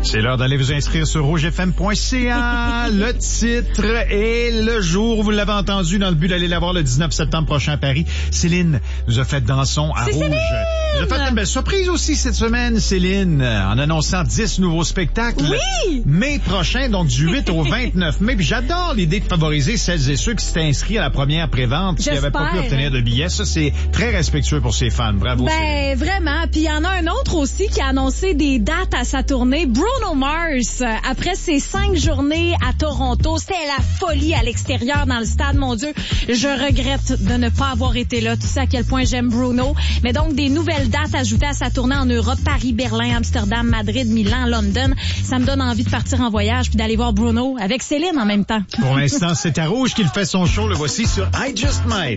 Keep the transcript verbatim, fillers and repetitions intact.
C'est l'heure d'aller vous inscrire sur rouge f m point c a. Le titre et le jour, vous l'avez entendu, dans le but d'aller la voir le dix-neuf septembre prochain à Paris. Céline nous a fait danson à C'est Rouge. Céline! Nous a fait une belle surprise aussi cette semaine, Céline, en annonçant dix nouveaux spectacles. Oui! Mai prochain, donc du huit au vingt-neuf mai. Puis j'adore l'idée de favoriser celles et ceux qui s'étaient inscrits à la première prévente, qui n'avaient pas pu obtenir de billets. Ça, c'est très respectueux pour ses fans. Bravo, Ben, Céline. vraiment. Puis il y en a un autre aussi qui a annoncé des dates à sa tournée. Bruno Mars, après ses cinq journées à Toronto, c'était la folie à l'extérieur dans le stade. Mon Dieu, je regrette de ne pas avoir été là. Tu sais à quel point j'aime Bruno. Mais donc, des nouvelles dates ajoutées à sa tournée en Europe, Paris, Berlin, Amsterdam, Madrid, Milan, London. Ça me donne envie de partir en voyage puis d'aller voir Bruno avec Céline en même temps. Pour l'instant, c'est à Rouge qu'il fait son show. Le voici sur I Just Might.